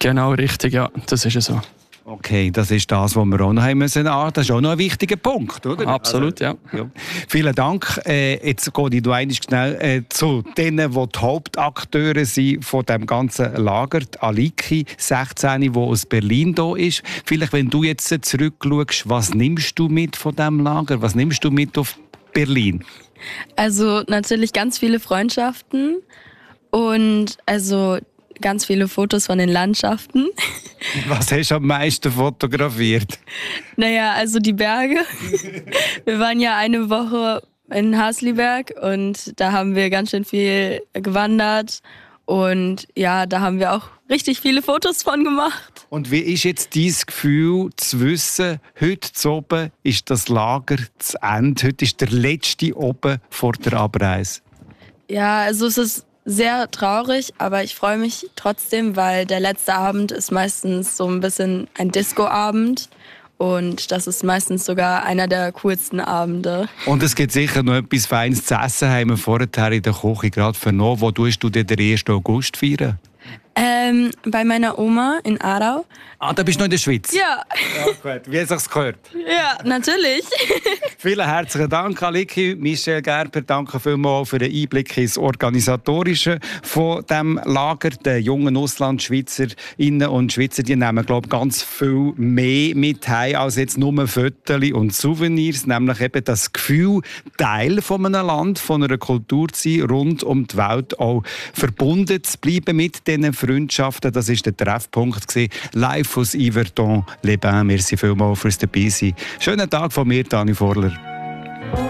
Genau, richtig, ja, das ist so. Okay, das ist das, was wir auch noch haben müssen. Das ist auch noch ein wichtiger Punkt, oder? Absolut, ja. Vielen Dank. Jetzt gehe ich noch einmal schnell zu denen, die die Hauptakteure sind von dem ganzen Lager. Die Aliki, 16, die aus Berlin da ist. Vielleicht, wenn du jetzt zurückschaust, was nimmst du mit von diesem Lager? Was nimmst du mit auf Berlin? Also natürlich ganz viele Freundschaften und also ganz viele Fotos von den Landschaften. Was hast du am meisten fotografiert? Naja, also die Berge. Wir waren ja eine Woche in Hasliberg und da haben wir ganz schön viel gewandert. Und ja, da haben wir auch richtig viele Fotos von gemacht. Und wie ist jetzt dein Gefühl zu wissen, heute zu oben ist das Lager zu Ende, heute ist der letzte oben vor der Abreise? Ja, also es ist sehr traurig, aber ich freue mich trotzdem, weil der letzte Abend ist meistens so ein bisschen ein Disco-Abend. Und das ist meistens sogar einer der coolsten Abende. Und es gibt sicher noch etwas Feines zu essen, haben wir vorher in der Küche gerade vernommen. Wo tust du den 1. August feiern? Bei meiner Oma in Aarau. Ah, da bist du noch in der Schweiz? Ja. Ja, gut. Wie hat es gehört? Ja, natürlich. Vielen herzlichen Dank, Aliki. Michelle Gerber, danke vielmals für den Einblick ins Organisatorische von diesem Lager. Die jungen Auslandschweizerinnen und Schweizer, die nehmen, glaube ich, ganz viel mehr mit heim als jetzt nur Fotos und Souvenirs. Nämlich eben das Gefühl, Teil von einem Land, von einer Kultur zu sein, rund um die Welt auch verbunden zu bleiben mit diesen Freundschaften. Das war der Treffpunkt live aus Yverton, Les Bains. Merci vielmals fürs Dabeisein. Schönen Tag von mir, Dani Vorler.